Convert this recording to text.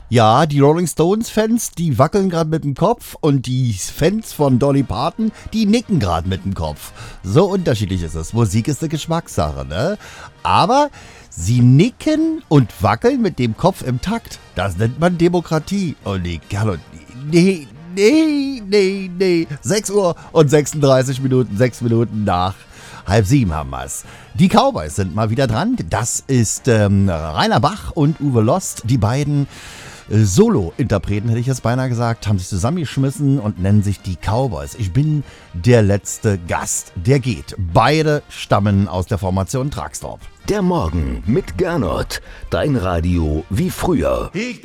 Ja, die Rolling Stones-Fans, die wackeln gerade mit dem Kopf und die Fans von Dolly Parton, die nicken gerade mit dem Kopf. So unterschiedlich ist es. Musik ist eine Geschmackssache, ne? Aber sie nicken und wackeln mit dem Kopf im Takt. Das nennt man Demokratie. Oh nee, Carlo, nee. 6 Uhr und 36 Minuten, 6 Minuten nach 6:30 haben wir's. Die Cowboys sind mal wieder dran. Das ist Rainer Bach und Uwe Lost. Die beiden Solo-Interpreten, hätte ich jetzt beinahe gesagt, haben sich zusammengeschmissen und nennen sich die Cowboys. Ich bin der letzte Gast. Der geht. Beide stammen aus der Formation Traxtorp. Der Morgen mit Gernot. Dein Radio wie früher. Ich